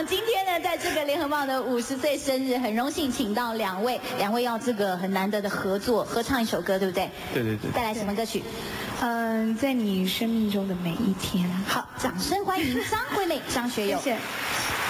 今天呢，在这个联合报的50岁生日，很荣幸请到两位要这个很难得的合作，合唱一首歌，对不对？ 对对对。 带来什么歌曲？ 在你生命中的每一天。 好，掌声欢迎张惠妹、张学友。 谢谢。